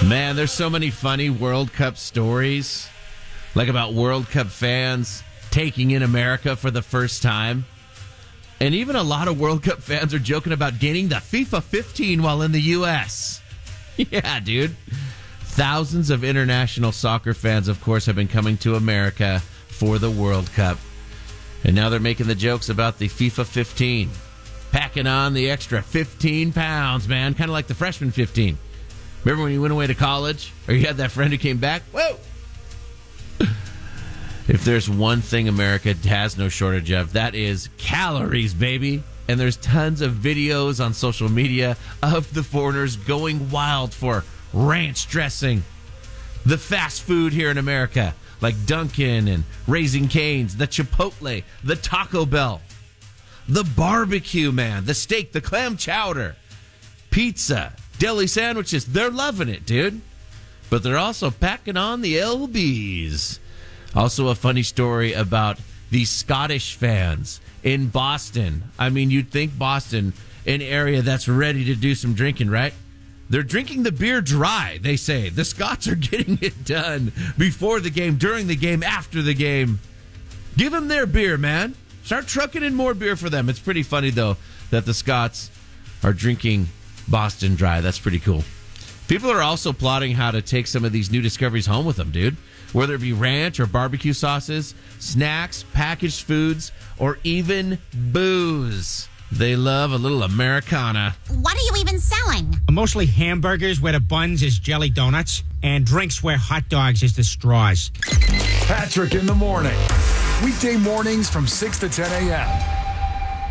Man, there's so many funny World Cup stories, like about World Cup fans taking in America for the first time. And even a lot of World Cup fans are joking about gaining the FIFA 15 while in the U.S. Yeah, dude. Thousands of international soccer fans, of course, have been coming to America for the World Cup. And now they're making the jokes about the FIFA 15. Packing on the extra 15 pounds, man. Kind of like the freshman 15. Remember when you went away to college? Or you had that friend who came back? Whoa! If there's one thing America has no shortage of, that is calories, baby. And there's tons of videos on social media of the foreigners going wild for ranch dressing. The fast food here in America, like Dunkin' and Raising Cane's, the Chipotle, the Taco Bell, the barbecue, man, the steak, the clam chowder, pizza, deli sandwiches. They're loving it, dude. But they're also packing on the LBs. Also a funny story about the Scottish fans in Boston. I mean, you'd think Boston, an area that's ready to do some drinking, right? They're drinking the beer dry, they say. The Scots are getting it done before the game, during the game, after the game. Give them their beer, man. Start trucking in more beer for them. It's pretty funny, though, that the Scots are drinking Boston dry. That's pretty cool. People are also plotting how to take some of these new discoveries home with them, dude. Whether it be ranch or barbecue sauces, snacks, packaged foods, or even booze. They love a little Americana. What are you even selling? Mostly hamburgers where the buns is jelly donuts, and drinks where hot dogs is the straws. Patrick in the morning. Weekday mornings from 6 to 10 a.m.